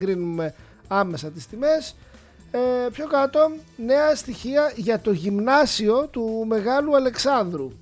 κρίνουμε άμεσα τις τιμές. Πιο κάτω, νέα στοιχεία για το γυμνάσιο του Μεγάλου Αλεξάνδρου.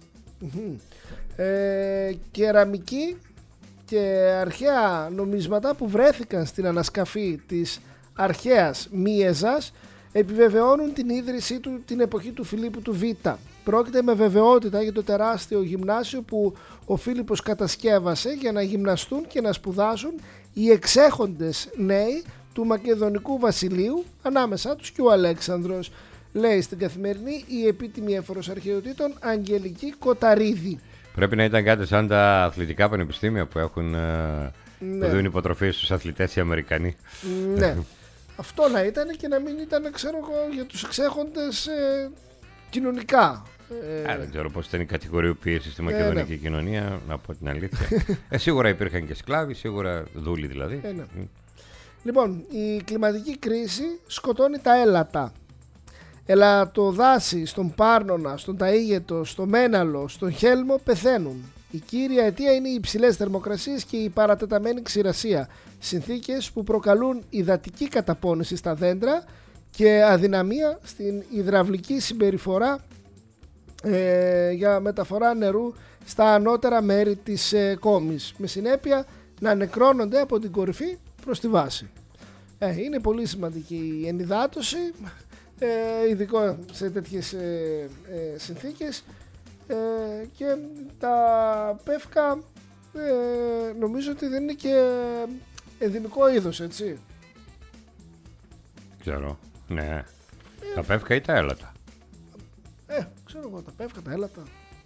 Κεραμική και αρχαία νομίσματα που βρέθηκαν στην ανασκαφή της αρχαίας Μίεζας επιβεβαιώνουν την ίδρυσή του την εποχή του Φιλίππου του Β. Πρόκειται με βεβαιότητα για το τεράστιο γυμνάσιο που ο Φίλιππος κατασκεύασε για να γυμναστούν και να σπουδάσουν οι εξέχοντες νέοι του Μακεδονικού Βασιλείου, ανάμεσά τους και ο Αλέξανδρος, λέει στην Καθημερινή η επίτιμη έφορος αρχαιοτήτων Αγγελική Κοταρίδη. Πρέπει να ήταν κάτι σαν τα αθλητικά πανεπιστήμια που έχουν που δίνουν υποτροφίες στους αθλητές οι Αμερικανοί. Ναι. Αυτό να ήταν και να μην ήταν, ξέρω εγώ, για τους εξέχοντες κοινωνικά. Δεν ξέρω πώς ήταν η κατηγοριοποίηση στη μακεδονική κοινωνία, να πω την αλήθεια. Σίγουρα υπήρχαν και σκλάβοι, σίγουρα δούλοι δηλαδή. Ναι. Λοιπόν, η κλιματική κρίση σκοτώνει τα έλατα. Ελατοδάσοι στον Πάρνονα, στον Ταΐγετο, στο Μέναλο, στον Χέλμο πεθαίνουν. Η κύρια αιτία είναι οι υψηλές θερμοκρασίες και η παρατεταμένη ξηρασία. Συνθήκες που προκαλούν υδατική καταπώνηση στα δέντρα και αδυναμία στην υδραυλική συμπεριφορά για μεταφορά νερού στα ανώτερα μέρη της κόμης. Με συνέπεια να νεκρώνονται από την κορυφή προς τη βάση. Είναι πολύ σημαντική η ενυδάτωση, ειδικό σε τέτοιες συνθήκες, και τα πεύκα νομίζω ότι δεν είναι και ενδυμικό είδος, έτσι. Ξέρω, ναι. Τα πεύκα ή τα έλατα? Ξέρω εγώ, τα πεύκα, τα έλατα.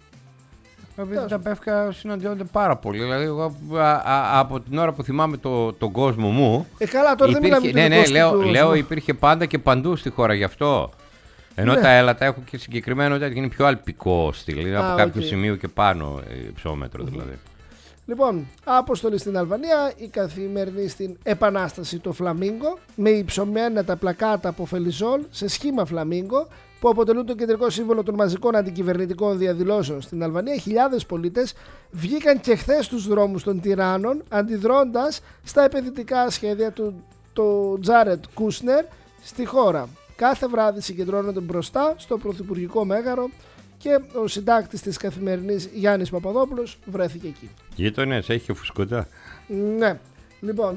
Τα πεύκα συναντιόνται πάρα πολύ. Δηλαδή, εγώ από την ώρα που θυμάμαι τον κόσμο μου. Καλά, τώρα δεν μιλάμε. Ναι, λέω υπήρχε πάντα και παντού στη χώρα γι' αυτό. Ενώ τα έλατα έχουν και συγκεκριμένο ότι είναι πιο αλπικό στυλ. Από κάποιο σημείο και πάνω υψόμετρο δηλαδή. Λοιπόν, αποστολή στην Αλβανία, η Καθημερινή στην Επανάσταση το φλαμίγκο, με υψωμένα τα πλακάτα από φελιζόλ σε σχήμα φλαμίγκο, που αποτελούν το κεντρικό σύμβολο των μαζικών αντικυβερνητικών διαδηλώσεων στην Αλβανία. Χιλιάδες πολίτες βγήκαν και χθες στους δρόμους των τυράννων, αντιδρώντας στα επενδυτικά σχέδια του Τζάρετ Κούσνερ στη χώρα. Κάθε βράδυ συγκεντρώνονται μπροστά στο Πρωθυπουργικό Μέγαρο και ο συντάκτης της Καθημερινής, Γιάννης Παπαδόπουλος, βρέθηκε εκεί. Γείτονες, έχει και φουσκωτά. Ναι. Λοιπόν,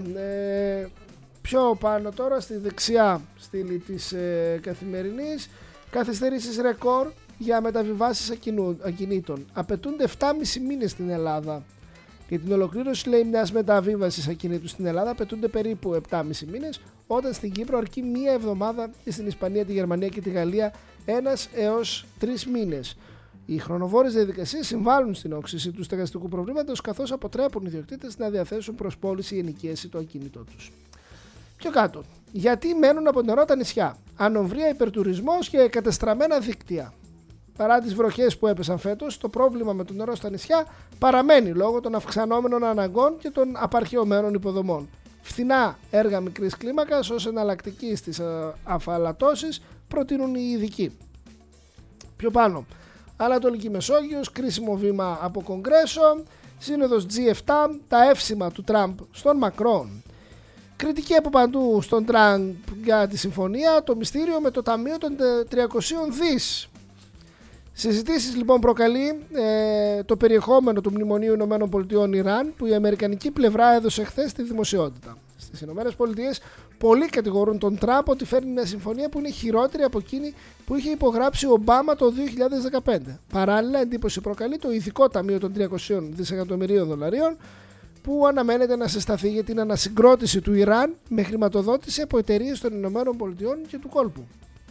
πιο πάνω τώρα στη δεξιά στήλη της Καθημερινής, καθυστερήσεις ρεκόρ για μεταβιβάσεις ακινήτων. Απαιτούνται 7,5 μήνες στην Ελλάδα. Για την ολοκλήρωση, λέει, μιας μεταβίβασης ακινήτου στην Ελλάδα απαιτούνται περίπου 7,5 μήνες, όταν στην Κύπρο αρκεί μία εβδομάδα και στην Ισπανία, τη Γερμανία και τη Γαλλία 1 έως 3 μήνες. Οι χρονοβόρες διαδικασίες συμβάλλουν στην όξυση του στεγαστικού προβλήματος, καθώς αποτρέπουν οι ιδιοκτήτες να διαθέσουν προς πώληση ή ενοικίαση το ακίνητό τους. Πιο κάτω. Γιατί μένουν από νερό τα νησιά? Ανομβρία, υπερτουρισμός και κατεστραμμένα δίκτυα. Παρά τις βροχές που έπεσαν φέτος, το πρόβλημα με το νερό στα νησιά παραμένει λόγω των αυξανόμενων αναγκών και των απαρχαιωμένων υποδομών. Φθηνά έργα μικρής κλίμακας ως εναλλακτική στις αφαλατώσεις προτείνουν οι ειδικοί. Πιο πάνω. Ανατολική Μεσόγειος, κρίσιμο βήμα από Κογκρέσο. Σύνοδος G7, τα εύσημα του Τραμπ στον Μακρόν. Κριτική από παντού στον Τραμπ για τη συμφωνία, το μυστήριο με το ταμείο των 300 δις. Συζητήσεις λοιπόν προκαλεί το περιεχόμενο του Μνημονίου Ηνωμένων Πολιτειών Ιράν, που η αμερικανική πλευρά έδωσε χθες στη δημοσιότητα. Στις Ηνωμένες Πολιτείες πολλοί κατηγορούν τον Τραμπ ότι φέρνει μια συμφωνία που είναι χειρότερη από εκείνη που είχε υπογράψει ο Ομπάμα το 2015. Παράλληλα, εντύπωση προκαλεί το ειδικό ταμείο των 300 δισεκατομμυρίων δολαρίων, που αναμένεται να συσταθεί για την ανασυγκρότηση του Ιράν με χρηματοδότηση από εταιρείες των Ηνωμένων Πολιτειών και του κόλπου.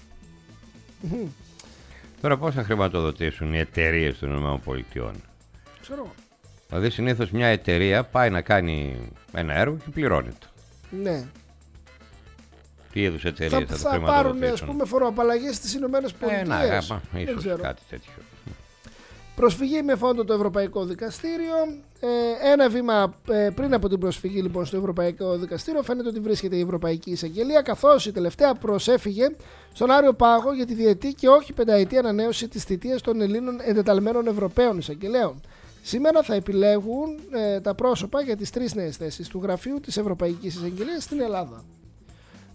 Τώρα πώς θα χρηματοδοτήσουν οι εταιρείες των ΗΠΑ? Ξέρω. Δηλαδή συνήθως μια εταιρεία πάει να κάνει ένα έργο και πληρώνεται. Ναι. Τι είδους εταιρείες θα το χρηματοδοτήσουν? Θα πάρουν, ας πούμε, φοροαπαλλαγές στις ΗΠΑ. Ίσως κάτι τέτοιο. Προσφυγή με φόντο το Ευρωπαϊκό Δικαστήριο. Ένα βήμα πριν από την προσφυγή λοιπόν στο Ευρωπαϊκό Δικαστήριο, φαίνεται ότι βρίσκεται η Ευρωπαϊκή Εισαγγελία, καθώς η τελευταία προσέφυγε στον Άριο Πάγο για τη διετή και όχι πενταετή ανανέωση της θητείας των Ελλήνων εντεταλμένων Ευρωπαίων Εισαγγελέων. Σήμερα θα επιλέγουν τα πρόσωπα για τις 3 νέες θέσεις του γραφείου της Ευρωπαϊκής Εισαγγελίας στην Ελλάδα.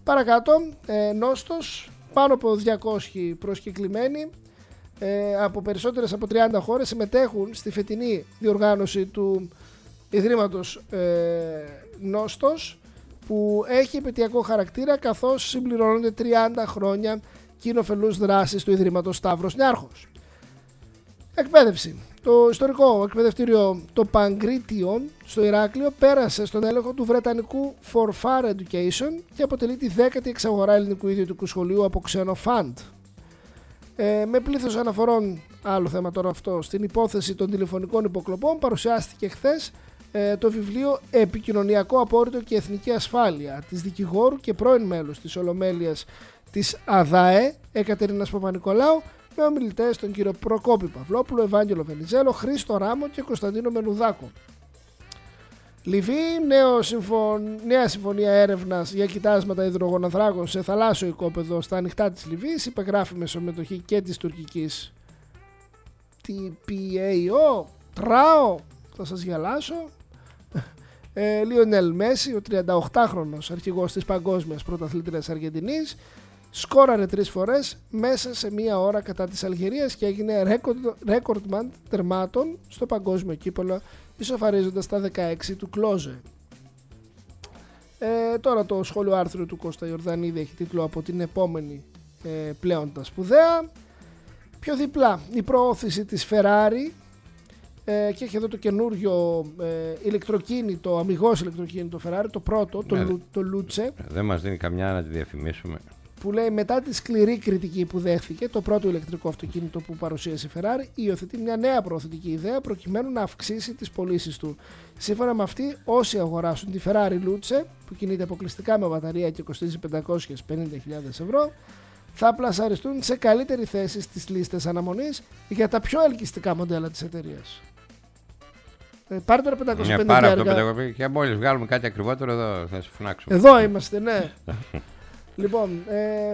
Παρακάτω, Νόστος, πάνω από 200 προσκεκλημένοι από περισσότερες από 30 χώρες συμμετέχουν στη φετινή διοργάνωση του Ιδρύματος Νόστος, που έχει επαιτειακό χαρακτήρα καθώς συμπληρώνονται 30 χρόνια κοινοφελούς δράσης του Ιδρύματος Σταύρος Νιάρχος. Εκπαίδευση. Το ιστορικό εκπαιδευτήριο το Παγκρίτιον στο Ηράκλειο πέρασε στον έλεγχο του βρετανικού For Far Education και αποτελεί τη 10η εξαγορά ελληνικού ιδιωτικού σχολείου από ξένο φαντ. Με πλήθος αναφορών, άλλο θέμα τώρα αυτό, στην υπόθεση των τηλεφωνικών υποκλοπών, παρουσιάστηκε χθες το βιβλίο «Επικοινωνιακό απόρριτο και εθνική ασφάλεια» της δικηγόρου και πρώην μέλους της Ολομέλειας της ΑΔΑΕ, Εκατερίνας Παπα-Νικολάου, με ομιλητές τον κύριο Προκόπη Παυλόπουλο, Ευάγγελο Βενιζέλο, Χρήστο Ράμο και Κωνσταντίνο Μενουδάκο. Λιβύη, νέα συμφωνία έρευνας για κοιτάσματα υδρογοναθράκων σε θαλάσσιο οικόπεδο στα ανοιχτά της Λιβύης, υπεγράφει με συμμετοχή και της τουρκικής TPAO, ΤΡΑΟ, θα σας γελάσω. Λιονέλ Μέση, ο 38χρονος αρχηγός της παγκόσμιας πρωταθλήτριας Αργεντινής, σκόραρε 3 φορές μέσα σε μία ώρα κατά της Αλγερίας και έγινε ρέκορντμαν τερμάτων στο παγκόσμιο κύπελλο, ισοφαρίζοντας τα 16 του Κλόζε. Τώρα το σχόλιο άρθρου του Κώστα Ιορδανίδη έχει τίτλο «Από την επόμενη πλέον τα σπουδαία». Πιο διπλά, η προώθηση της Ferrari, και έχει εδώ το καινούριο ηλεκτροκίνητο, αμιγώς ηλεκτροκίνητο Ferrari, το πρώτο, το Luce. Δεν μας δίνει καμιά να τη διαφημίσουμε. Που λέει, μετά τη σκληρή κριτική που δέχθηκε, το πρώτο ηλεκτρικό αυτοκίνητο που παρουσίασε η Ferrari υιοθετεί μια νέα προωθητική ιδέα προκειμένου να αυξήσει τις πωλήσεις του. Σύμφωνα με αυτή, όσοι αγοράσουν τη Ferrari Luce, που κινείται αποκλειστικά με μπαταρία και κοστίζει 550.000 ευρώ, θα πλασαριστούν σε καλύτερη θέση στις λίστες αναμονής για τα πιο ελκυστικά μοντέλα της εταιρείας. Πάρε τώρα 550.000. Πάρε αυτό 550 και μόλις βγάλουμε κάτι ακριβότερο εδώ θα σε φωνάξουμε. Εδώ είμαστε, ναι. Λοιπόν,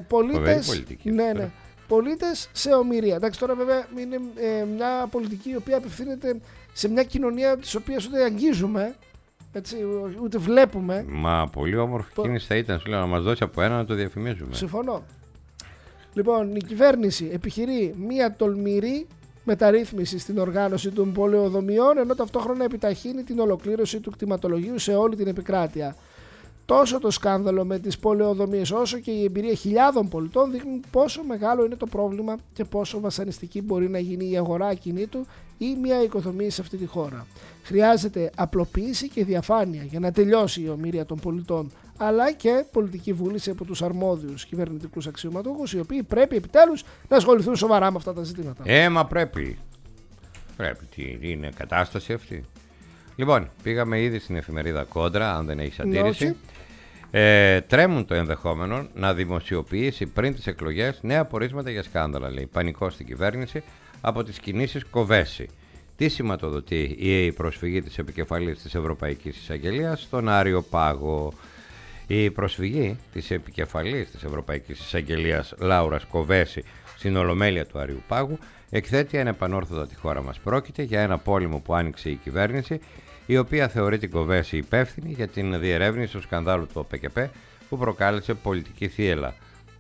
πολίτες σε ομηρία. Εντάξει, τώρα βέβαια είναι μια πολιτική η οποία απευθύνεται σε μια κοινωνία της οποίας ούτε αγγίζουμε, έτσι, ούτε βλέπουμε. Μα πολύ όμορφη κίνηση θα ήταν, σου λέω, να μας δώσει από ένα να το διαφημίζουμε. Συμφωνώ. Λοιπόν, η κυβέρνηση επιχειρεί μια τολμηρή μεταρρύθμιση στην οργάνωση των πολεοδομιών, ενώ ταυτόχρονα επιταχύνει την ολοκλήρωση του κτηματολογίου σε όλη την επικράτεια. Τόσο το σκάνδαλο με τις πολεοδομίες όσο και η εμπειρία χιλιάδων πολιτών δείχνουν πόσο μεγάλο είναι το πρόβλημα και πόσο βασανιστική μπορεί να γίνει η αγορά ακινήτου ή μια οικοδομή σε αυτή τη χώρα. Χρειάζεται απλοποίηση και διαφάνεια για να τελειώσει η ομήρεια των πολιτών, αλλά και πολιτική βούληση από τους αρμόδιους κυβερνητικούς αξιωματούχους, οι οποίοι πρέπει επιτέλους να ασχοληθούν σοβαρά με αυτά τα ζητήματα. Μα πρέπει. Τι είναι κατάσταση αυτή. Λοιπόν, πήγαμε ήδη στην εφημερίδα Κόντρα, αν δεν έχεις αντίρρηση. Τρέμουν το ενδεχόμενο να δημοσιοποιήσει πριν τις εκλογές νέα πορίσματα για σκάνδαλα, λέει. Πανικό στην κυβέρνηση από τις κινήσεις Κοβέση. Τι σηματοδοτεί η προσφυγή της επικεφαλής της Ευρωπαϊκής Εισαγγελίας στον Άριο Πάγο. Η προσφυγή της επικεφαλής της Ευρωπαϊκής Εισαγγελίας Λάουρας Κοβέση στην Ολομέλεια του Άριου Πάγου εκθέτει ανεπανόρθωτα τη χώρα μας. Πρόκειται για ένα πόλεμο που άνοιξε η κυβέρνηση, η οποία θεωρεί την Κοβέση υπεύθυνη για την διερεύνηση του σκανδάλου του ΟΠΕΚΕΠΕ που προκάλεσε πολιτική θύελλα.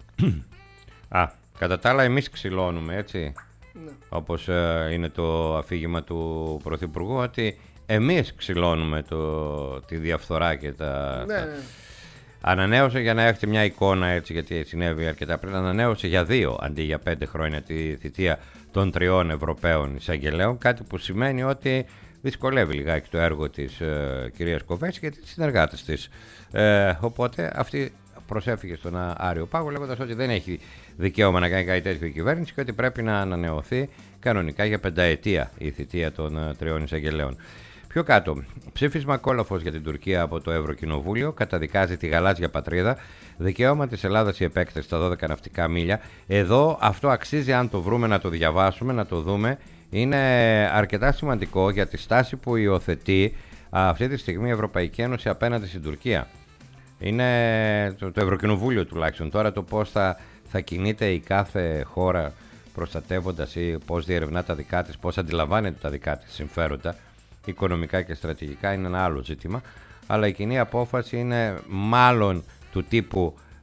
Κατά τα άλλα, εμείς ξυλώνουμε, έτσι, ναι. Όπως είναι το αφήγημα του Πρωθυπουργού, ότι εμείς ξυλώνουμε τη διαφθορά και τα... Ναι. Ανανέωσε, για να έχετε μια εικόνα, έτσι, γιατί συνέβη αρκετά πριν, ανανέωσε για 2 αντί για 5 χρόνια τη θητεία των 3 Ευρωπαίων εισαγγελέων, κάτι που σημαίνει ότι δυσκολεύει λιγάκι το έργο της κυρίας Κοβέση και τις συνεργάτες της. Οπότε αυτή προσέφηκε στον Άριο Πάγο λέγοντας ότι δεν έχει δικαίωμα να κάνει κάτι τέτοιο η κυβέρνηση και ότι πρέπει να ανανεωθεί κανονικά για 5 ετία η θητεία των 3 εισαγγελέων. Πιο κάτω, ψήφισμα κόλαφος για την Τουρκία από το Ευρωκοινοβούλιο καταδικάζει τη γαλάζια πατρίδα, δικαίωμα της Ελλάδας η επέκταση στα 12 ναυτικά μίλια. Εδώ αυτό αξίζει, αν το βρούμε, να το διαβάσουμε, να το δούμε. Είναι αρκετά σημαντικό για τη στάση που υιοθετεί αυτή τη στιγμή η Ευρωπαϊκή Ένωση απέναντι στην Τουρκία. Είναι το Ευρωκοινοβούλιο τουλάχιστον. Τώρα το πώς θα κινείται η κάθε χώρα προστατεύοντας ή πώς διερευνά τα δικά της, πώς αντιλαμβάνεται τα δικά της συμφέροντα, οικονομικά και στρατηγικά, είναι ένα άλλο ζήτημα. Αλλά η κοινή απόφαση είναι μάλλον του τύπου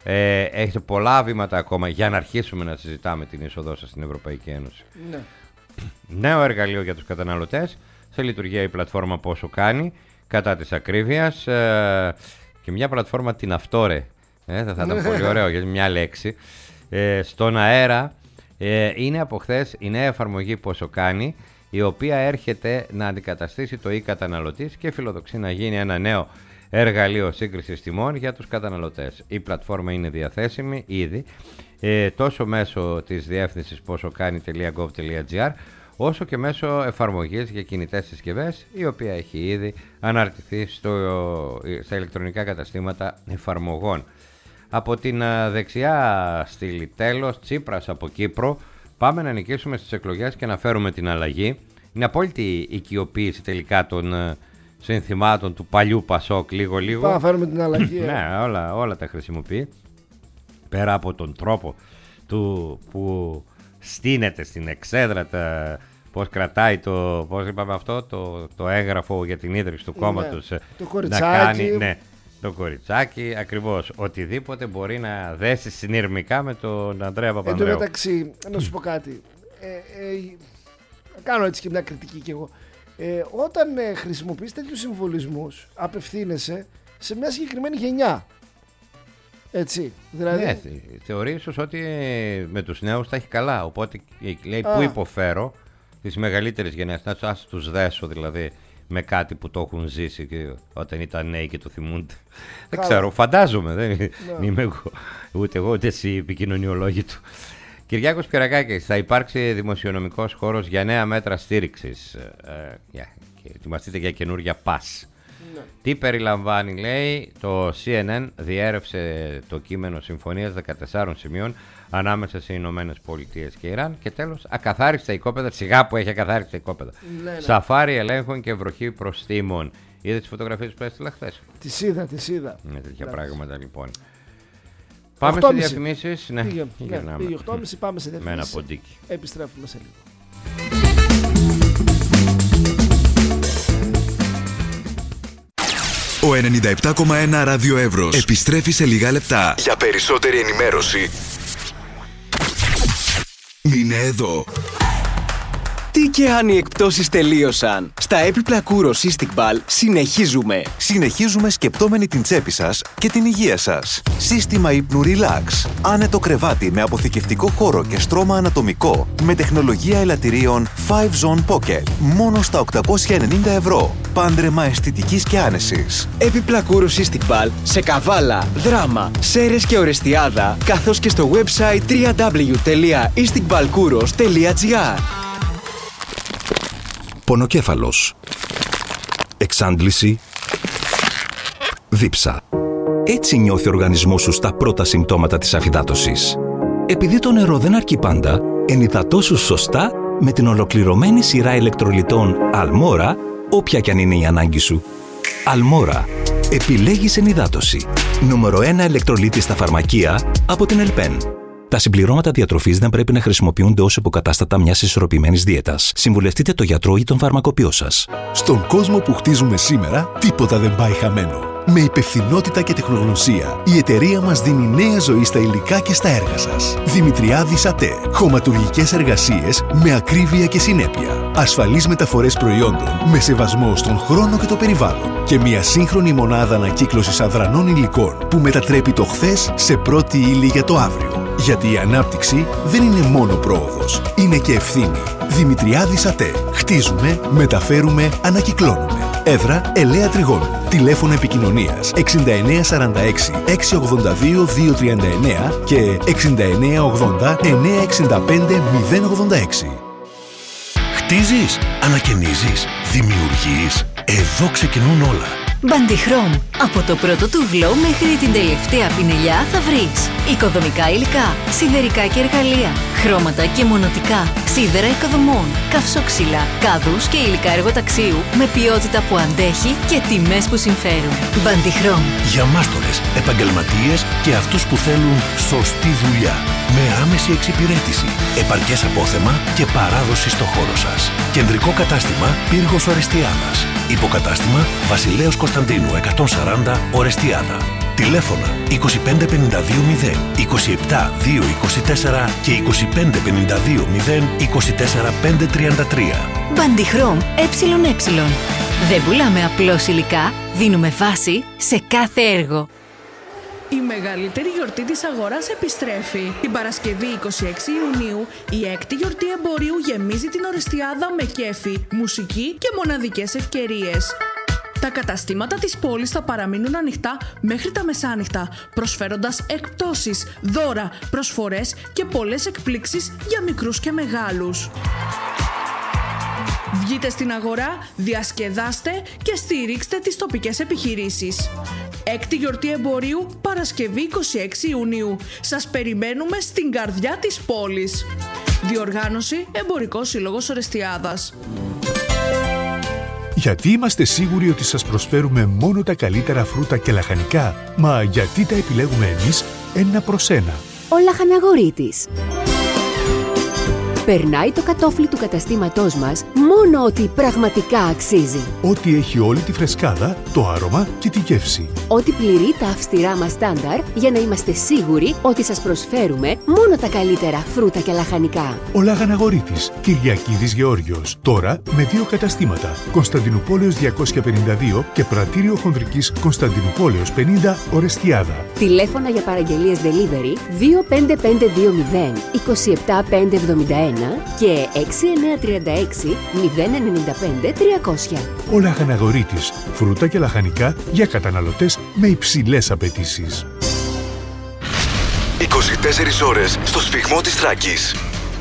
Έχετε πολλά βήματα ακόμα για να αρχίσουμε να συζητάμε την είσοδό σας στην Ευρωπαϊκή Ένωση. Ναι. Νέο εργαλείο για τους καταναλωτές. Σε λειτουργία η πλατφόρμα Πόσο Κάνει, κατά της ακρίβειας. Και μια πλατφόρμα την αυτόρε. Θα ήταν πολύ ωραίο γιατί μια λέξη. Στον αέρα είναι από χθες η νέα εφαρμογή Πόσο Κάνει, η οποία έρχεται να αντικαταστήσει το e-καταναλωτής και φιλοδοξεί να γίνει ένα νέο εργαλείο σύγκρισης τιμών για τους καταναλωτές. Η πλατφόρμα είναι διαθέσιμη ήδη τόσο μέσω της διεύθυνσης posokani.gov.gr όσο και μέσω εφαρμογής για κινητές συσκευές, η οποία έχει ήδη αναρτηθεί στα ηλεκτρονικά καταστήματα εφαρμογών. Από την δεξιά στήλη τέλος, Τσίπρας από Κύπρο, πάμε να νικήσουμε στις εκλογές και να φέρουμε την αλλαγή. Είναι απόλυτη οικειοποίηση τελικά των συνθημάτων του παλιού Πασόκ λίγο. Πάμε να φέρουμε την αλλαγή. Ναι, όλα τα χρησιμοποιεί. Πέρα από τον τρόπο του που στείνεται στην εξέδρα, πώς κρατάει το έγγραφο για την ίδρυση του κόμματος, το κοριτσάκι. Το κοριτσάκι, ακριβώς. Οτιδήποτε μπορεί να δέσει συνειρμικά με τον Ανδρέα Παπανδρέου. Εν τω μεταξύ, να σου πω κάτι. Κάνω έτσι και μια κριτική κι εγώ. Όταν χρησιμοποιείς τέτοιους συμβολισμούς, απευθύνεσαι σε μια συγκεκριμένη γενιά. Έτσι. Δηλαδή... Ναι, θεωρεί ίσως ότι με τους νέους θα έχει καλά. Οπότε λέει πού υποφέρω τις μεγαλύτερες γενιές. Να τους δέσω δηλαδή με κάτι που το έχουν ζήσει και όταν ήταν νέοι και το θυμούνται. Δεν ξέρω, φαντάζομαι. Δεν είμαι εγώ, ούτε εγώ ούτε εσύ επικοινωνιολόγοι του. Κυριάκος Πυρακάκης, θα υπάρξει δημοσιονομικός χώρος για νέα μέτρα στήριξης. Και ετοιμαστείτε για καινούργια ΠΑΣ. Ναι. Τι περιλαμβάνει, λέει, το CNN διέρευσε το κείμενο συμφωνίας 14 σημείων ανάμεσα σε Ηνωμένες Πολιτείες και Ιράν. Και τέλος, ακαθάριστα οικόπεδα, σιγά που έχει ακαθάριστα οικόπεδα. Ναι. Σαφάρι ελέγχων και βροχή προστήμων. Είδε τις φωτογραφίες που έστειλα χθες? Τις είδα. Με τέτοια πράγματα λοιπόν. Πάμε σε διαφημίσεις. Ναι, πήγε 8.30, πάμε σε διαφημίσεις. Με ένα ποντίκι. Επιστρέφουμε σε λίγο. Ο 97,1 Ράδιο Εύρος επιστρέφει σε λίγα λεπτά. Για περισσότερη ενημέρωση, μείνε εδώ. Τι και αν οι εκπτώσεις τελείωσαν. Στα έπιπλα Kouros Cystic Ball συνεχίζουμε σκεπτόμενοι την τσέπη σας και την υγεία σας. Σύστημα ύπνου Relax. Άνετο κρεβάτι με αποθηκευτικό χώρο και στρώμα ανατομικό με τεχνολογία ελαττηρίων 5Zone Pocket. Μόνο στα 890 ευρώ. Πάντρεμα αισθητικής και άνεσης. Έπιπλα Kouros Cystic Ball σε Καβάλα, Δράμα, Σέρρες και Ορεστιάδα, καθώς και στο website www.isticballkouros.gr. Πονοκέφαλος, εξάντληση, δίψα. Έτσι νιώθει ο οργανισμός σου στα πρώτα συμπτώματα της αφυδάτωσης. Επειδή το νερό δεν αρκεί πάντα, ενυδατώσου σωστά με την ολοκληρωμένη σειρά ηλεκτρολιτών Αλμόρα, όποια κι αν είναι η ανάγκη σου. Αλμόρα. Επιλέγεις ενυδάτωση. Νούμερο 1 ηλεκτρολίτη στα φαρμακεία από την Ελπέν. Τα συμπληρώματα διατροφής δεν πρέπει να χρησιμοποιούνται ως υποκατάστατα μιας ισορροπημένης δίαιτας. Συμβουλευτείτε τον γιατρό ή τον φαρμακοποιό σας. Στον κόσμο που χτίζουμε σήμερα, τίποτα δεν πάει χαμένο. Με υπευθυνότητα και τεχνογνωσία, η εταιρεία μας δίνει νέα ζωή στα υλικά και στα έργα σας. Δημητριάδης ΑΤΕ. Χωματουργικές εργασίες με ακρίβεια και συνέπεια. Ασφαλείς μεταφορές προϊόντων με σεβασμό στον χρόνο και το περιβάλλον. Και μια σύγχρονη μονάδα ανακύκλωσης αδρανών υλικών που μετατρέπει το χθες σε πρώτη ύλη για το αύριο. Γιατί η ανάπτυξη δεν είναι μόνο πρόοδος, είναι και ευθύνη. Δημητριάδης ΑΤΕ. Χτίζουμε, μεταφέρουμε, ανακυκλώνουμε. Έδρα Ελαία Τριγώνου. Τηλέφωνο επικοινωνίας 6946 682 239 και 6980 965 086. Χτίζεις, ανακαινίζεις, δημιουργείς. Εδώ ξεκινούν όλα. Bandichrom. Από το πρώτο τουβλό μέχρι την τελευταία πινελιά θα βρεις οικοδομικά υλικά, σιδερικά και εργαλεία, χρώματα και μονοτικά, σίδερα οικοδομών, καυσόξυλα, κάδους και υλικά εργοταξίου με ποιότητα που αντέχει και τιμές που συμφέρουν. Bandichrom. Για μάστορες, επαγγελματίες και αυτούς που θέλουν σωστή δουλειά. Με άμεση εξυπηρέτηση, επαρκές απόθεμα και παράδοση στο χώρο σας. Κεντρικό κατάστημα Πύργος Ορεστιάδας. Υποκατάστημα Βασιλέως Κωνσταντίνου 140 Ορεστιάδα. Τηλέφωνα 2552 0, 27 224 και 2552 0, 24 533. Μπαντιχρόμ ΕΕ. Δεν πουλάμε απλώς υλικά, δίνουμε βάση σε κάθε έργο. Η μεγαλύτερη γιορτή της αγοράς επιστρέφει. Την Παρασκευή 26 Ιουνίου, η έκτη γιορτή εμπορίου γεμίζει την Ορεστιάδα με κέφι, μουσική και μοναδικές ευκαιρίες. Τα καταστήματα της πόλης θα παραμείνουν ανοιχτά μέχρι τα μεσάνυχτα, προσφέροντας εκπτώσεις, δώρα, προσφορές και πολλές εκπλήξεις για μικρούς και μεγάλους. Βγείτε στην αγορά, διασκεδάστε και στηρίξτε τις τοπικές επιχειρήσεις. Έκτη γιορτή εμπορίου, Παρασκευή 26 Ιουνίου. Σας περιμένουμε στην καρδιά της πόλης. Διοργάνωση Εμπορικός Σύλλογος Ορεστιάδας. Γιατί είμαστε σίγουροι ότι σας προσφέρουμε μόνο τα καλύτερα φρούτα και λαχανικά? Μα γιατί τα επιλέγουμε εμείς ένα προς ένα? Ο Λαχαναγορίτης. Περνάει το κατόφλι του καταστήματός μας μόνο ότι πραγματικά αξίζει. Ό,τι έχει όλη τη φρεσκάδα, το άρωμα και τη γεύση. Ό,τι πληρεί τα αυστηρά μας στάνταρ για να είμαστε σίγουροι ότι σας προσφέρουμε μόνο τα καλύτερα φρούτα και λαχανικά. Ο Λαχαναγορίτης, Κυριακίδης Γεώργιος. Τώρα με 2 καταστήματα. Κωνσταντινούπολεως 252 και Πρατήριο Χονδρικής Κωνσταντινούπολεως 50 Ορεστιάδα. Τηλέφωνα για παραγγελίες delivery 25520 27571 και 6936 095 300. Ο Λαχαναγορίτης, φρούτα και λαχανικά για καταναλωτές με υψηλές απαιτήσεις. 24 ώρες στο σφυγμό της Θράκης.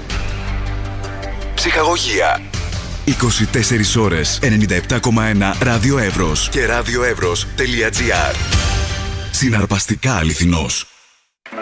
Ψυχαγωγία. 24 ώρες 97,1 Ράδιο Εύρος και radioevros.gr. Συναρπαστικά αληθινός.